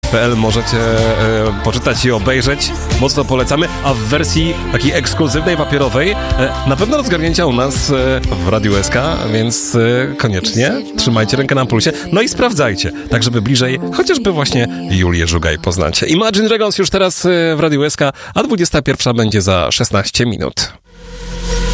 radiowska.pl możecie poczytać i obejrzeć. Mocno polecamy, a w wersji takiej ekskluzywnej, papierowej na pewno do zgarnięcia u nas w Radiu SK, więc koniecznie trzymajcie rękę na pulsie, no i sprawdzajcie, tak żeby bliżej chociażby właśnie Julię Żugaj poznacie. Imagine Dragons już teraz w Radiu SK, a 21 będzie za 16 minut.